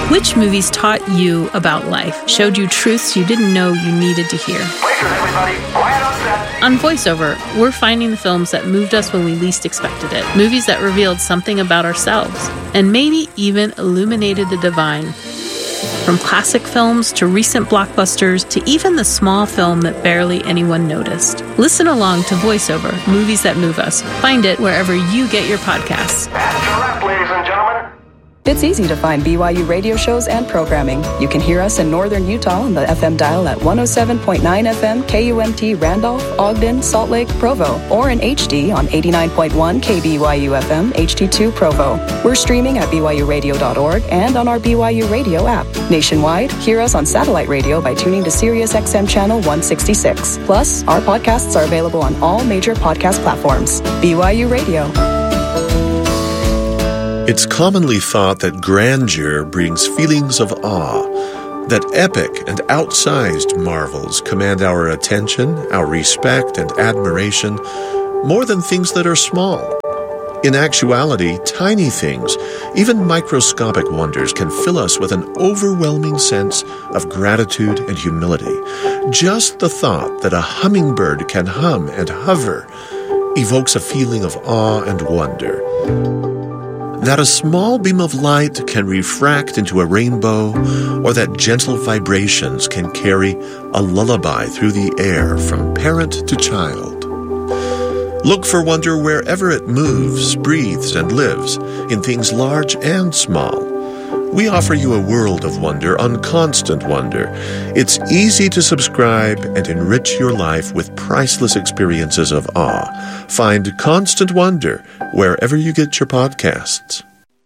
Which movies taught you about life, showed you truths you didn't know you needed to hear? On VoiceOver, we're finding the films that moved us when we least expected it, movies that revealed something about ourselves, and maybe even illuminated the divine. From classic films to recent blockbusters to even the small film that barely anyone noticed. Listen along to VoiceOver, Movies That Move Us. Find it wherever you get your podcasts. That's a wrap, ladies and gentlemen. It's easy to find BYU radio shows and programming. You can hear us in northern Utah on the FM dial at 107.9 FM KUMT Randolph, Ogden, Salt Lake, Provo, or in HD on 89.1 KBYU FM HD2 Provo. We're streaming at BYURadio.org and on our BYU Radio app. Nationwide, hear us on satellite radio by tuning to Sirius XM channel 166. Plus, our podcasts are available on all major podcast platforms. BYU Radio. It's commonly thought that grandeur brings feelings of awe, that epic and outsized marvels command our attention, our respect, and admiration more than things that are small. In actuality, tiny things, even microscopic wonders, can fill us with an overwhelming sense of gratitude and humility. Just the thought that a hummingbird can hum and hover evokes a feeling of awe and wonder. That a small beam of light can refract into a rainbow, or that gentle vibrations can carry a lullaby through the air from parent to child. Look for wonder wherever it moves, breathes, and lives, in things large and small. We offer you a world of wonder on Constant Wonder. It's easy to subscribe and enrich your life with priceless experiences of awe. Find Constant Wonder wherever you get your podcasts.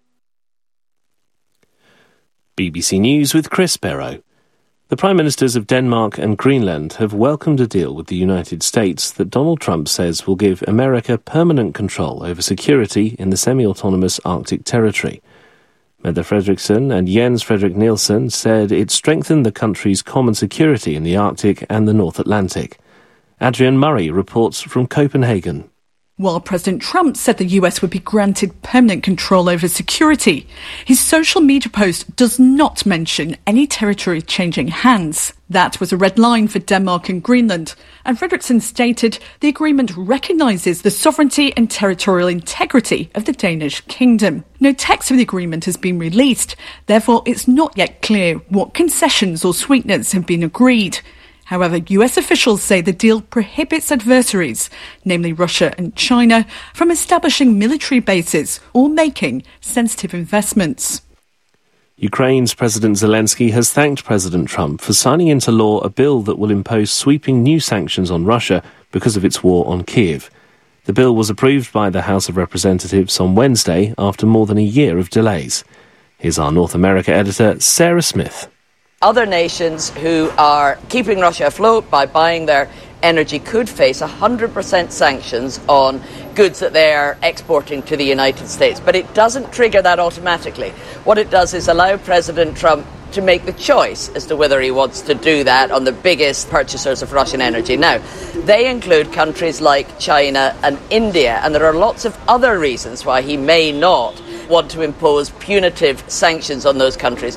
BBC News with Chris Barrow. The Prime Ministers of Denmark and Greenland have welcomed a deal with the United States that Donald Trump says will give America permanent control over security in the semi-autonomous Arctic territory. Mette Frederiksen and Jens Frederik Nielsen said it strengthened the country's common security in the Arctic and the North Atlantic. Adrian Murray reports from Copenhagen. While President Trump said the US would be granted permanent control over security, his social media post does not mention any territory changing hands. That was a red line for Denmark and Greenland, and Frederiksen stated the agreement recognises the sovereignty and territorial integrity of the Danish kingdom. No text of the agreement has been released, therefore it's not yet clear what concessions or sweeteners have been agreed. However, US officials say the deal prohibits adversaries, namely Russia and China, from establishing military bases or making sensitive investments. Ukraine's President Zelensky has thanked President Trump for signing into law a bill that will impose sweeping new sanctions on Russia because of its war on Kyiv. The bill was approved by the House of Representatives on Wednesday after more than a year of delays. Here's our North America editor, Sarah Smith. Other nations who are keeping Russia afloat by buying their energy could face 100% sanctions on goods that they are exporting to the United States. But it doesn't trigger that automatically. What it does is allow President Trump to make the choice as to whether he wants to do that on the biggest purchasers of Russian energy. Now, they include countries like China and India, and there are lots of other reasons why he may not want to impose punitive sanctions on those countries.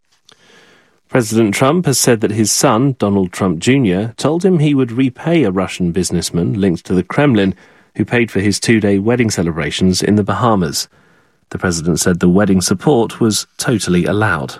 President Trump has said that his son, Donald Trump Jr., told him he would repay a Russian businessman linked to the Kremlin who paid for his two-day wedding celebrations in the Bahamas. The president said the wedding support was totally allowed.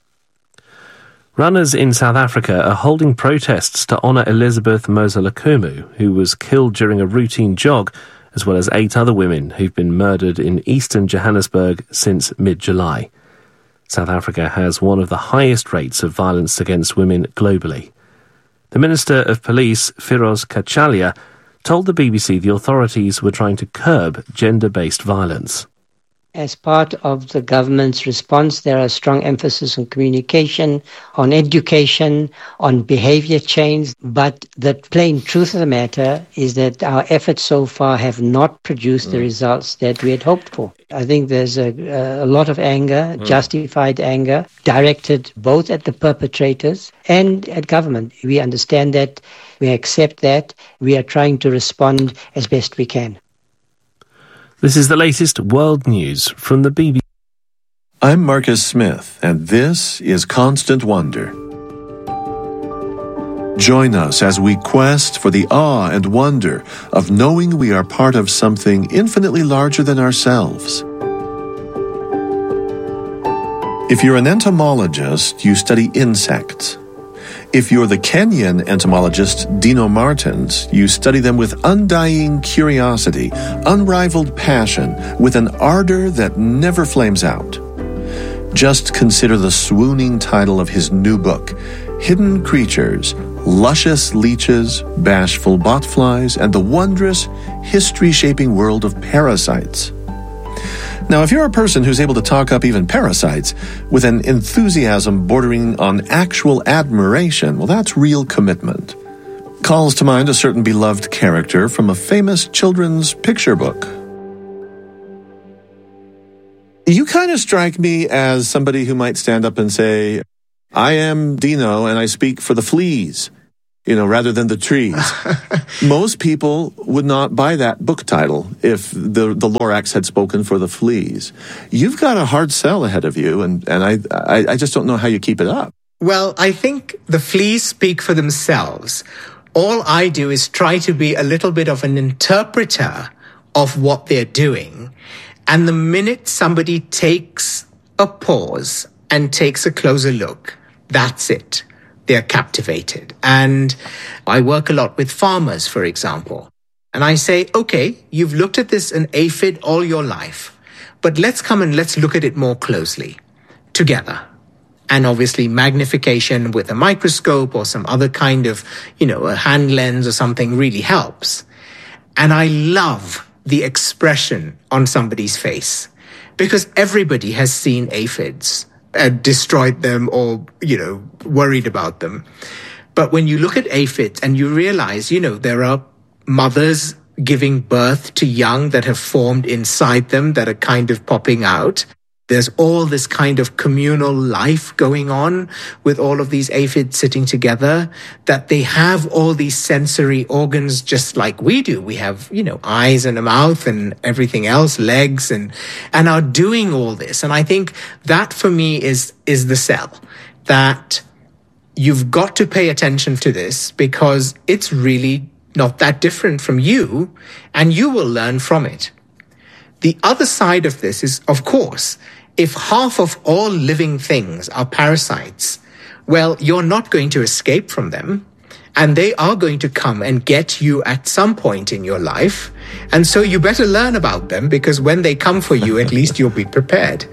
Runners in South Africa are holding protests to honour Elizabeth Moselakumu, who was killed during a routine jog, as well as 8 other women who've been murdered in eastern Johannesburg since mid-July. South Africa has one of the highest rates of violence against women globally. The Minister of Police, Firoz Kachalia, told the BBC the authorities were trying to curb gender-based violence. As part of the government's response, there are strong emphasis on communication, on education, on behaviour change. But the plain truth of the matter is that our efforts so far have not produced the results that we had hoped for. I think there's a lot of anger, justified anger, directed both at the perpetrators and at government. We understand that, we accept that, we are trying to respond as best we can. This is the latest world news from the BBC. I'm Marcus Smith, and this is Constant Wonder. Join us as we quest for the awe and wonder of knowing we are part of something infinitely larger than ourselves. If you're an entomologist, you study insects. If you're the Kenyan entomologist Dino Martins, you study them with undying curiosity, unrivaled passion, with an ardor that never flames out. Just consider the swooning title of his new book, Hidden Creatures, Luscious Leeches, Bashful Botflies, and the Wondrous, History-Shaping World of Parasites. Now, if you're a person who's able to talk up even parasites with an enthusiasm bordering on actual admiration, well, that's real commitment. Calls to mind a certain beloved character from a famous children's picture book. You kind of strike me as somebody who might stand up and say, I am Dino and I speak for the fleas, rather than the trees. Most people would not buy that book title if the Lorax had spoken for the fleas. You've got a hard sell ahead of you, and I just don't know how you keep it up. Well, I think the fleas speak for themselves. All I do is try to be a little bit of an interpreter of what they're doing. And the minute somebody takes a pause and takes a closer look, that's it. They're captivated. And I work a lot with farmers, for example. And I say, okay, you've looked at this an aphid all your life, but let's come and let's look at it more closely together. And obviously magnification with a microscope or some other kind of, a hand lens or something really helps. And I love the expression on somebody's face because everybody has seen aphids. Destroyed them or, worried about them. But when you look at aphids and you realize, there are mothers giving birth to young that have formed inside them that are kind of popping out. There's all this kind of communal life going on with all of these aphids sitting together, that they have all these sensory organs just like we do. We have, eyes and a mouth and everything else, legs, and are doing all this. And I think that for me is the sell, that you've got to pay attention to this because it's really not that different from you, and you will learn from it. The other side of this is, of course, if half of all living things are parasites, well, you're not going to escape from them, and they are going to come and get you at some point in your life. And so you better learn about them, because when they come for you, at least you'll be prepared.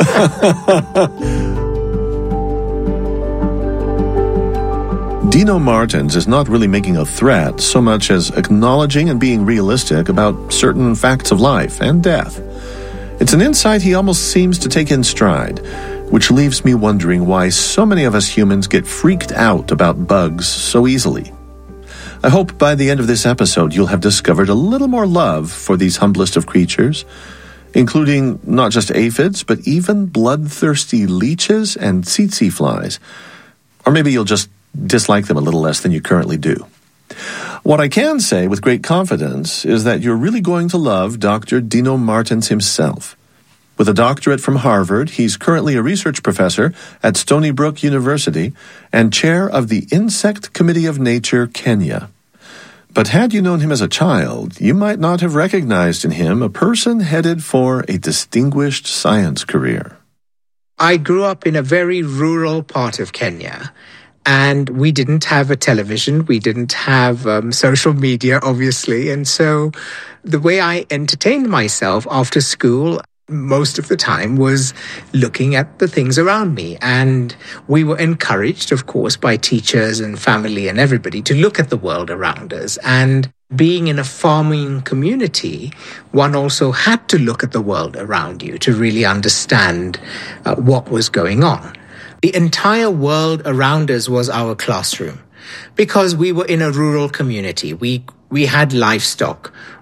Dino Martins is not really making a threat so much as acknowledging and being realistic about certain facts of life and death. It's an insight he almost seems to take in stride, which leaves me wondering why so many of us humans get freaked out about bugs so easily. I hope by the end of this episode you'll have discovered a little more love for these humblest of creatures, including not just aphids, but even bloodthirsty leeches and tsetse flies. Or maybe you'll just dislike them a little less than you currently do. What I can say with great confidence is that you're really going to love Dr. Dino Martins himself. With a doctorate from Harvard, he's currently a research professor at Stony Brook University and chair of the Insect Committee of Nature, Kenya. But had you known him as a child, you might not have recognized in him a person headed for a distinguished science career. I grew up in a very rural part of Kenya. And we didn't have a television. We didn't have social media, obviously. And so the way I entertained myself after school most of the time was looking at the things around me. And we were encouraged, of course, by teachers and family and everybody to look at the world around us. And being in a farming community, one also had to look at the world around you to really understand what was going on. The entire world around us was our classroom because we were in a rural community. We had livestock.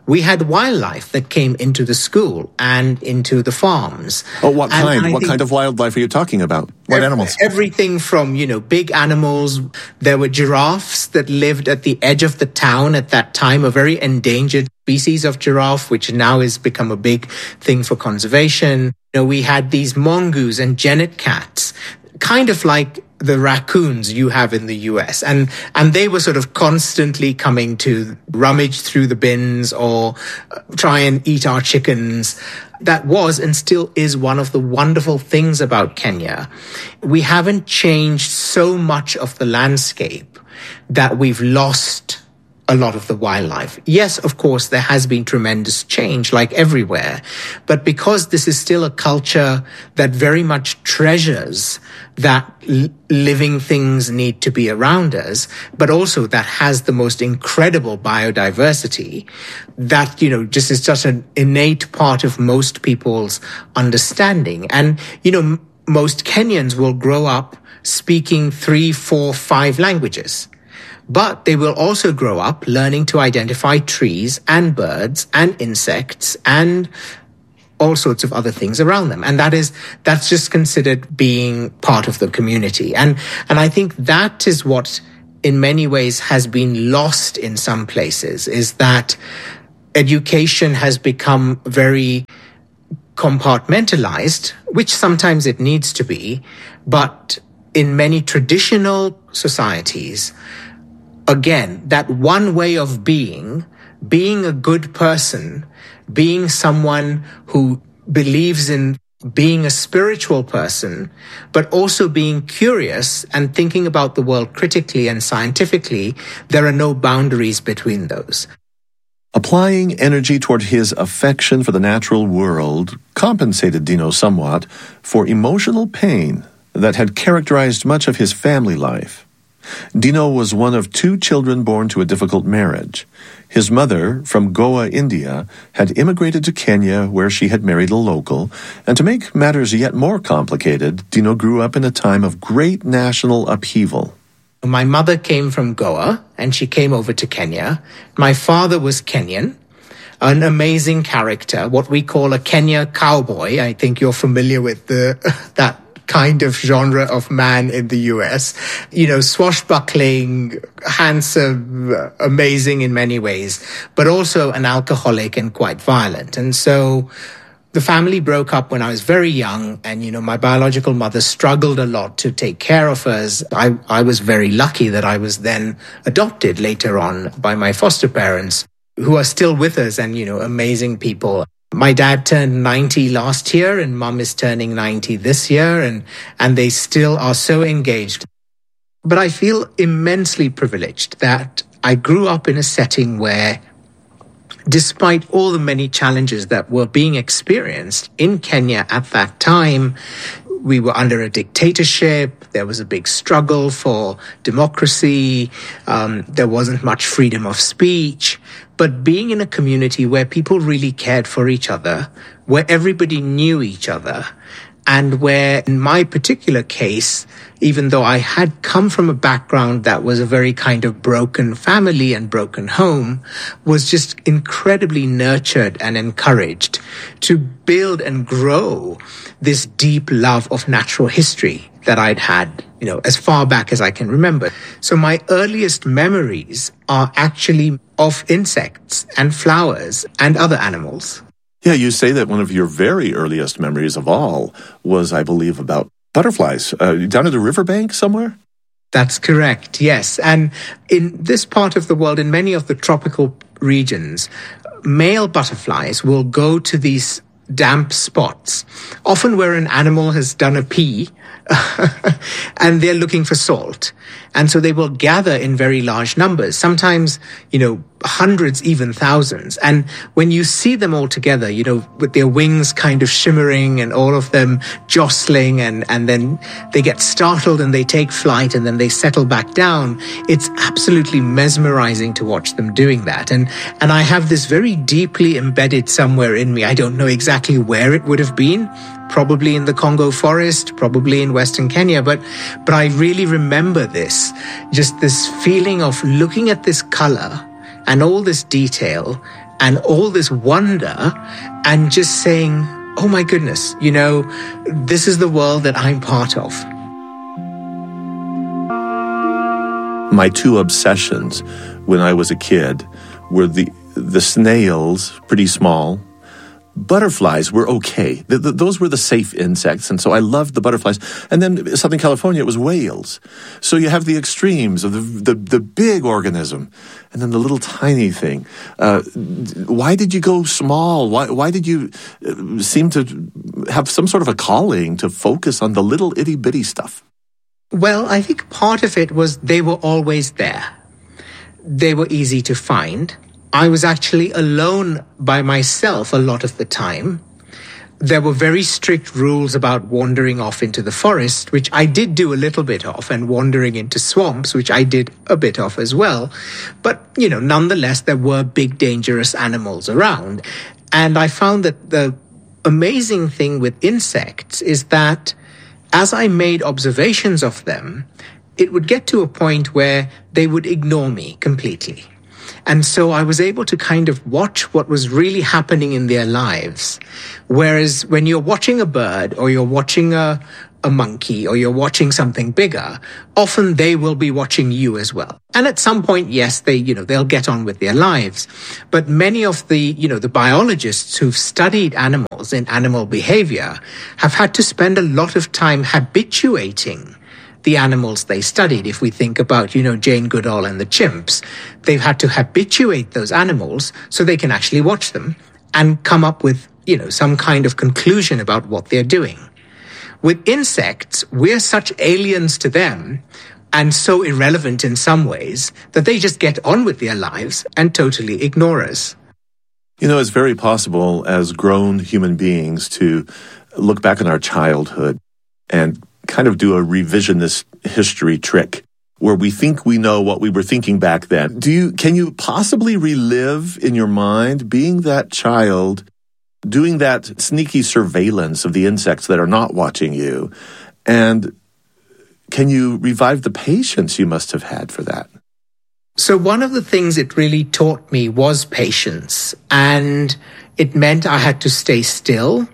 we had wildlife that came into the school and into the farms. Oh, what kind? What kind of wildlife are you talking about? What animals? Everything from, big animals. There were giraffes that lived at the edge of the town at that time, a very endangered species of giraffe, which now has become a big thing for conservation. We had these mongoose and genet cats, kind of like the raccoons you have in the US. And they were sort of constantly coming to rummage through the bins or try and eat our chickens. That was and still is one of the wonderful things about Kenya. We haven't changed so much of the landscape that we've lost a lot of the wildlife. Yes, of course, there has been tremendous change, like everywhere. But because this is still a culture that very much treasures that living things need to be around us, but also that has the most incredible biodiversity, that, just is such an innate part of most people's understanding. And, most Kenyans will grow up speaking 3, 4, 5 languages. But they will also grow up learning to identify trees and birds and insects and all sorts of other things around them. And that's just considered being part of the community. And I think that is what in many ways has been lost in some places, is that education has become very compartmentalized, which sometimes it needs to be. But in many traditional societies, again, that one way of being a good person, being someone who believes in being a spiritual person, but also being curious and thinking about the world critically and scientifically, there are no boundaries between those. Applying energy toward his affection for the natural world compensated Dino somewhat for emotional pain that had characterized much of his family life. Dino was one of 2 children born to a difficult marriage. His mother, from Goa, India, had immigrated to Kenya, where she had married a local, and to make matters yet more complicated, Dino grew up in a time of great national upheaval. My mother came from Goa, and she came over to Kenya. My father was Kenyan, an amazing character, what we call a Kenya cowboy. I think you're familiar with that kind of genre of man in the US, swashbuckling, handsome, amazing in many ways, but also an alcoholic and quite violent. And so the family broke up when I was very young, and, my biological mother struggled a lot to take care of us. I was very lucky that I was then adopted later on by my foster parents, who are still with us and, amazing people. My dad turned 90 last year, and mum is turning 90 this year, and they still are so engaged. But I feel immensely privileged that I grew up in a setting where, despite all the many challenges that were being experienced in Kenya at that time, we were under a dictatorship. There was a big struggle for democracy. There wasn't much freedom of speech. But being in a community where people really cared for each other, where everybody knew each other, and where, in my particular case, even though I had come from a background that was a very kind of broken family and broken home, was just incredibly nurtured and encouraged to build and grow this deep love of natural history that I'd had, as far back as I can remember. So my earliest memories are actually of insects and flowers and other animals. Yeah, you say that one of your very earliest memories of all was, I believe, about butterflies down at a riverbank somewhere? That's correct, yes. And in this part of the world, in many of the tropical regions, male butterflies will go to these damp spots, often where an animal has done a pee, and they're looking for salt. And so they will gather in very large numbers, sometimes, hundreds, even thousands. And when you see them all together, with their wings kind of shimmering and all of them jostling, and then they get startled and they take flight and then they settle back down, it's absolutely mesmerizing to watch them doing that. And I have this very deeply embedded somewhere in me. I don't know exactly where it would have been, probably in the Congo forest, probably in Western Kenya, but I really remember this, just this feeling of looking at this color and all this detail and all this wonder and just saying, oh my goodness, this is the world that I'm part of. My two obsessions when I was a kid were the snails, pretty small. Butterflies were okay. Those were the safe insects, and so I loved the butterflies. And then Southern California, it was whales. So you have the extremes of the big organism, and then the little tiny thing. Why did you go small? Why did you seem to have some sort of a calling to focus on the little itty-bitty stuff? Well, I think part of it was they were always there. They were easy to find. I was actually alone by myself a lot of the time. There were very strict rules about wandering off into the forest, which I did do a little bit of, and wandering into swamps, which I did a bit of as well. But, nonetheless, there were big dangerous animals around. And I found that the amazing thing with insects is that as I made observations of them, it would get to a point where they would ignore me completely. And so I was able to kind of watch what was really happening in their lives. Whereas when you're watching a bird or you're watching a monkey or you're watching something bigger, often they will be watching you as well. And at some point, yes, they'll get on with their lives. But many of the biologists who've studied animals and animal behavior have had to spend a lot of time habituating the animals they studied. If we think about, Jane Goodall and the chimps, they've had to habituate those animals so they can actually watch them and come up with, some kind of conclusion about what they're doing. With insects, we're such aliens to them and so irrelevant in some ways that they just get on with their lives and totally ignore us. It's very possible as grown human beings to look back on our childhood and kind of do a revisionist history trick where we think we know what we were thinking back then. Can you possibly relive in your mind being that child, doing that sneaky surveillance of the insects that are not watching you? And can you revive the patience you must have had for that? So one of the things it really taught me was patience. And it meant I had to stay still.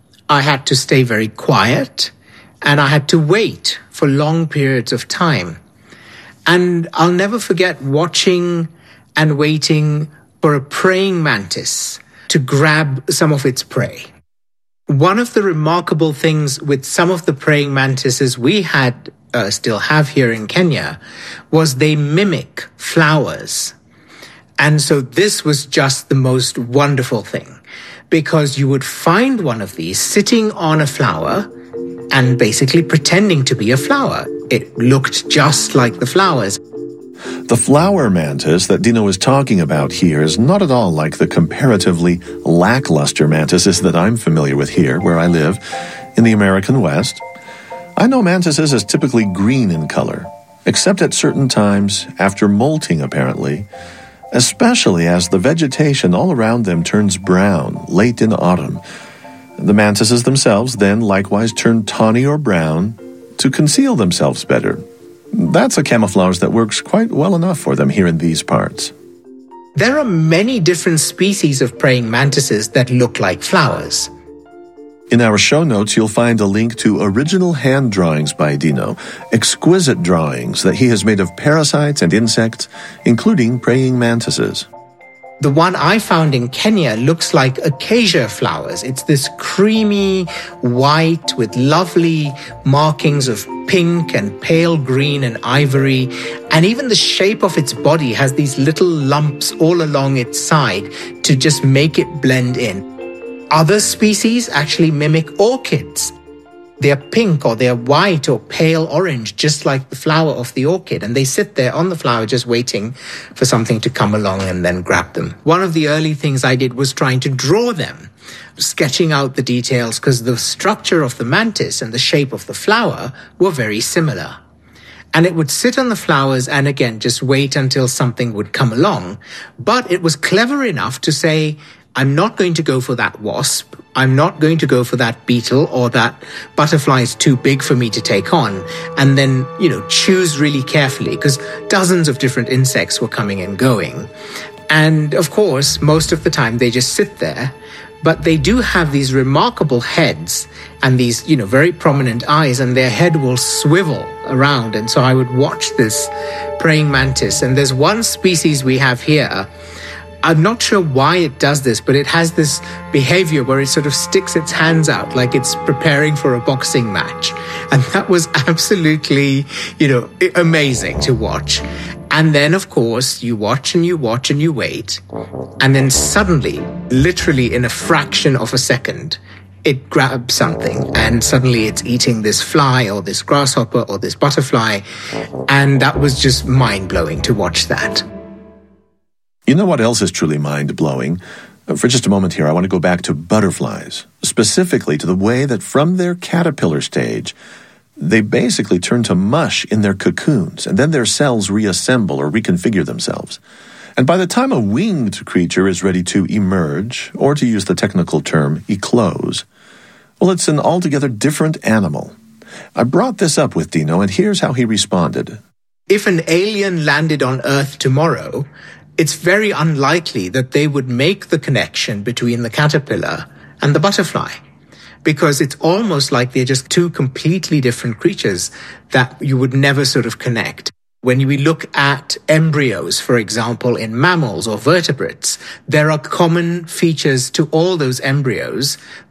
I had to stay very quiet. And I had to wait for long periods of time. And I'll never forget watching and waiting for a praying mantis to grab some of its prey. One of the remarkable things with some of the praying mantises we still have here in Kenya was they mimic flowers. And so this was just the most wonderful thing, because you would find one of these sitting on a flower and basically pretending to be a flower. It looked just like the flowers. The flower mantis that Dino is talking about here is not at all like the comparatively lackluster mantises that I'm familiar with here, where I live, in the American West. I know mantises as typically green in color, except at certain times after molting, apparently, especially as the vegetation all around them turns brown late in autumn. The mantises themselves then likewise turn tawny or brown to conceal themselves better. That's a camouflage that works quite well enough for them here in these parts. There are many different species of praying mantises that look like flowers. In our show notes, you'll find a link to original hand drawings by Dino, exquisite drawings that he has made of parasites and insects, including praying mantises. The one I found in Kenya looks like acacia flowers. It's this creamy white with lovely markings of pink and pale green and ivory. And even the shape of its body has these little lumps all along its side to just make it blend in. Other species actually mimic orchids. They're pink or they're white or pale orange, just like the flower of the orchid. And they sit there on the flower just waiting for something to come along and then grab them. One of the early things I did was trying to draw them, sketching out the details, because the structure of the mantis and the shape of the flower were very similar. And it would sit on the flowers and again, just wait until something would come along. But it was clever enough to say, I'm not going to go for that wasp. I'm not going to go for that beetle, or that butterfly is too big for me to take on. And then, choose really carefully, because dozens of different insects were coming and going. And of course, most of the time they just sit there, but they do have these remarkable heads and these, very prominent eyes, and their head will swivel around. And so I would watch this praying mantis. And there's one species we have here. I'm not sure why it does this, but it has this behavior where it sort of sticks its hands out like it's preparing for a boxing match. And that was absolutely, amazing to watch. And then, of course, you watch and you watch and you wait. And then suddenly, literally in a fraction of a second, it grabs something and suddenly it's eating this fly or this grasshopper or this butterfly. And that was just mind-blowing to watch that. You know what else is truly mind-blowing? For just a moment here, I want to go back to butterflies, specifically to the way that from their caterpillar stage, they basically turn to mush in their cocoons, and then their cells reassemble or reconfigure themselves. And by the time a winged creature is ready to emerge, or to use the technical term, eclose, well, it's an altogether different animal. I brought this up with Dino, and here's how he responded. If an alien landed on Earth tomorrow, it's very unlikely that they would make the connection between the caterpillar and the butterfly, because it's almost like they're just two completely different creatures that you would never sort of connect. When we look at embryos, for example, in mammals or vertebrates, there are common features to all those embryos